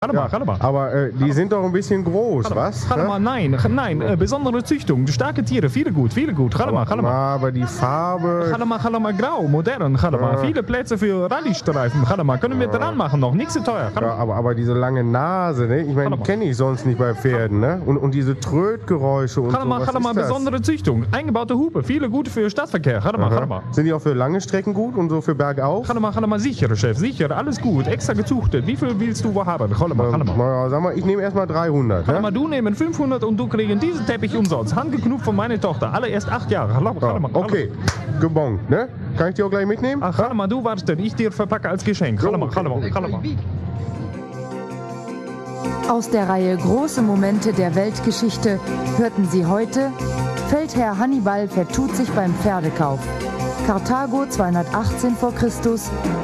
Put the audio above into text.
Warte mal. Aber die sind doch ein bisschen groß, was? Warte mal, nein, besondere Züchtung, starke Tiere, viele gut. Warte mal. Aber die Farbe... Warte mal, grau, modern, viele Plätze für Rallye-Streifen, können wir dran machen noch, nichts zu teuer. Ja, aber diese lange Nase, ne? Ich meine, die kenne ich sonst nicht bei Pferden, ne? Und diese Trötgeräusche und so, was ist das? Besondere Züchtung, eingebaute Hupe, viele gute für Stadtverkehr, warte mal. Sind die auch für lange Strecken gut und so für bergauf? Warte mal, sicher, Chef, sicher, alles gut, extra gezüchtet, wie viel willst du wo haben? Sag mal, ich nehme erstmal 300. Warte mal, du nehmen 500 und du kriegen diesen Teppich umsonst. Handgeknüpft von meiner Tochter, alle erst 8 Jahre. Okay, gebongt, ne? Kann ich die auch gleich mitnehmen? Ach, warte mal, du wartest, ich dir verpacke als Geschenk. Warte mal. Aus der Reihe Große Momente der Weltgeschichte hörten Sie heute: Feldherr Hannibal vertut sich beim Pferdekauf. Karthago 218 v. Chr.